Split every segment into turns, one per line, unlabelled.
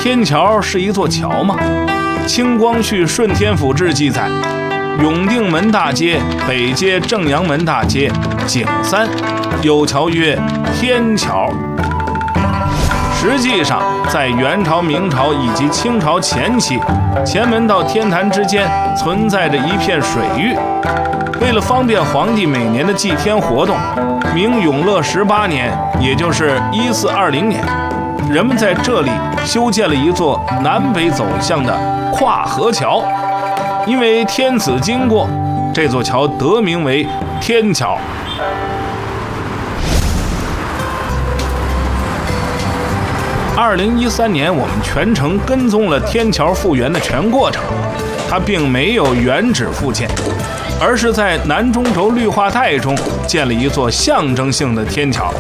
天桥是一座桥吗？清光绪顺天府志记载，永定门大街、北街正阳门大街、景三有桥曰天桥。实际上，在元朝、明朝以及清朝前期，前门到天坛之间存在着一片水域。为了方便皇帝每年的祭天活动，明永乐18年，也就是1420年，人们在这里修建了一座南北走向的跨河桥。因为天子经过，这座桥得名为天桥。2013年，我们全程跟踪了天桥复原的全过程，它并没有原址复建，而是在南中轴绿化带中建了一座象征性的天桥。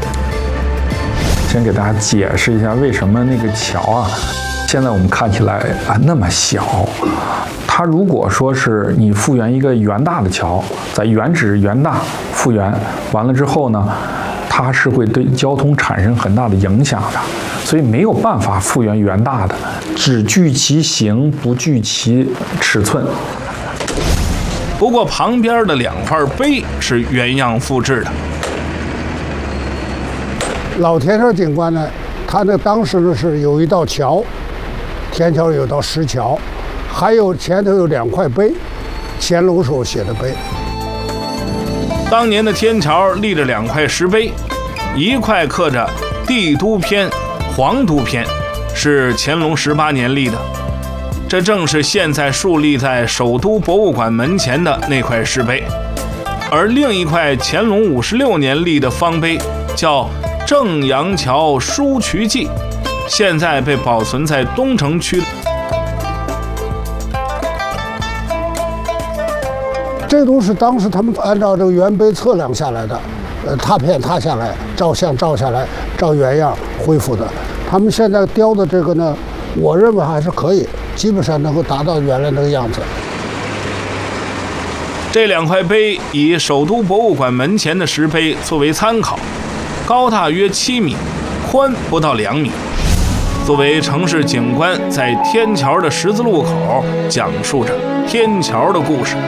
先给大家解释一下，为什么那个桥啊，现在我们看起来啊那么小。它如果说是你复原一个原大的桥，在原址原大复原完了之后呢，它是会对交通产生很大的影响的，所以没有办法复原原大的，只具其形不具其尺寸。
不过旁边的2块碑是原样复制的。
老天桥景观呢，它那当时呢是有一道桥，天桥有道石桥，还有前头有2块碑，乾隆时候写的碑。
当年的天桥立着2块石碑，一块刻着帝都篇、皇都篇，是乾隆18年立的，这正是现在竖立在首都博物馆门前的那块石碑。而另一块乾隆56年立的方碑叫正阳桥书渠记，现在被保存在东城区。
这都是当时他们按照这个原碑测量下来的，拓片拓下来，照相照下来，照原样恢复的。他们现在雕的这个呢，我认为还是可以，基本上能够达到原来那个样子。
这2块碑以首都博物馆门前的石碑作为参考，高大约7米，宽不到2米。作为城市景观，在天桥的十字路口讲述着天桥的故事。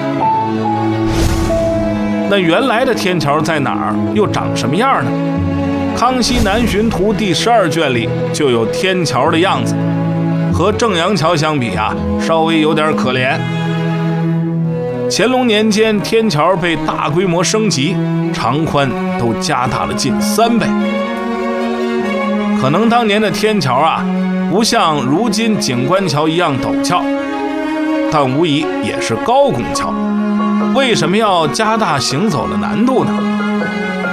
那原来的天桥在哪儿，又长什么样呢？《康熙南巡图》第12卷里就有天桥的样子，和正阳桥相比啊，稍微有点可怜。乾隆年间，天桥被大规模升级，长宽都加大了近3倍。可能当年的天桥啊，不像如今景观桥一样陡峭，但无疑也是高拱桥。为什么要加大行走的难度呢？